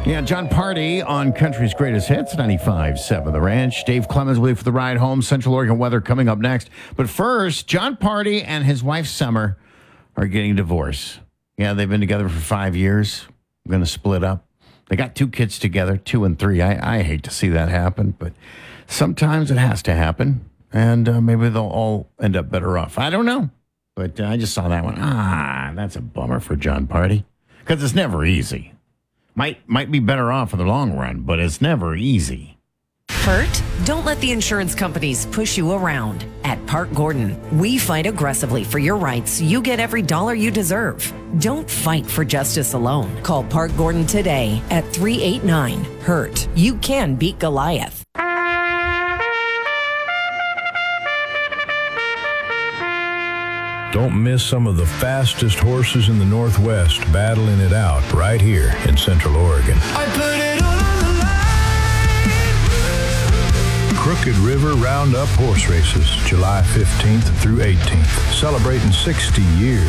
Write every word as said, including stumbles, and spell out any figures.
Yeah, John Party on Country's Greatest Hits, ninety-five point seven The Ranch. Dave Clemens with you for the ride home. Central Oregon weather coming up next. But first, John Party and his wife Summer are getting divorced. Yeah, they've been together for five years. We're going to split up. They got two kids together, two and three. I, I hate to see that happen, but sometimes it has to happen. And uh, maybe they'll all end up better off. I don't know. But uh, I just saw that one. Ah, that's a bummer for John Party. Because it's never easy. Might might be better off in the long run, but it's never easy. Hurt? Don't let the insurance companies push you around. At Park Gordon, we fight aggressively for your rights so you get every dollar you deserve. Don't fight for justice alone. Call Park Gordon today at three eight nine, hurt. You can beat Goliath. Don't miss some of the fastest horses in the Northwest battling it out right here in Central Oregon. I put it all on the line. Crooked River Roundup Horse Races, July fifteenth through eighteenth, celebrating sixty years.